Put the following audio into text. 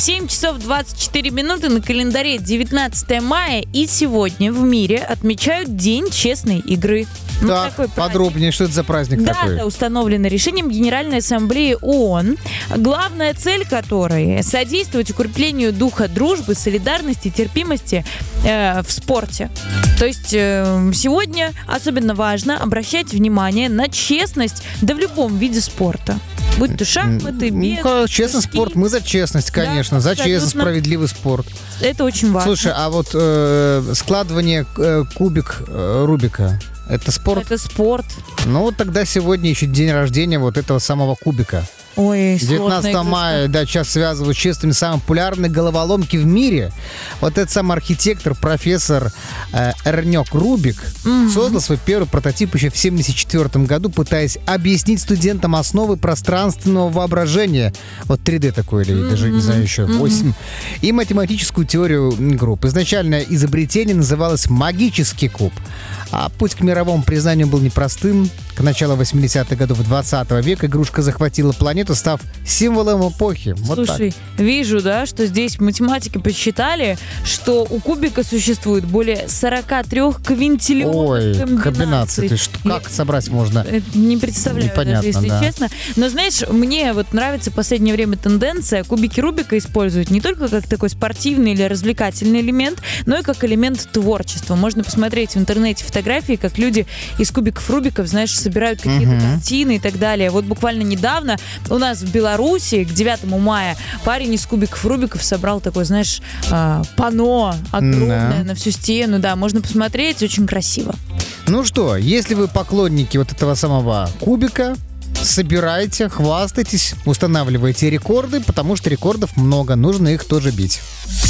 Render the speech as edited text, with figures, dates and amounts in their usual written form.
7 часов 24 минуты на календаре 19 мая, и сегодня в мире отмечают День честной игры. Так, подробнее, что это за праздник такой? Дата установлена решением Генеральной Ассамблеи ООН, главная цель которой — содействовать укреплению духа дружбы, солидарности, терпимости в спорте. То есть сегодня особенно важно обращать внимание на честность, да в любом виде спорта. Будь то шахматы, бег, честный прыжки. спорт, мы за честность, конечно, Да, за честный, абсолютно. справедливый спорт. Это очень важно. Слушай, а вот складывание кубик Рубика, это спорт? Это спорт. Ну вот тогда сегодня еще день рождения вот этого самого кубика. Ой, 19 мая, да, сейчас связывают с чествованием самой популярной головоломки в мире. Вот этот самый архитектор, профессор Эрнёк Рубик, создал свой первый прототип еще в 1974 году, пытаясь объяснить студентам основы пространственного воображения. Вот 3D такое, или даже, не знаю, еще 8. И математическую теорию групп. Изначально изобретение называлось «магический куб». А путь к мировому признанию был непростым. К началу 80-х годов 20 века игрушка захватила планету, став символом эпохи. Вот Слушай, вижу, да, что здесь математики подсчитали, что у кубика существует более 43 квинтиллионов Ой, комбинаций. То есть, как собрать можно? Не представляю, Непонятно, даже, если да. честно. Но знаешь, мне вот нравится в последнее время тенденция кубики Рубика использовать не только как такой спортивный или развлекательный элемент, но и как элемент творчества. Можно посмотреть в интернете фотографии, как люди из кубиков Рубиков, знаешь, собирают какие-то картины и так далее. Вот буквально недавно у нас в Беларуси к 9 мая парень из кубиков Рубиков собрал такое, знаешь, панно огромное на всю стену. Да, можно посмотреть, очень красиво. Ну что, если вы поклонники вот этого самого кубика, собирайте, хвастайтесь, устанавливайте рекорды, потому что рекордов много, нужно их тоже бить.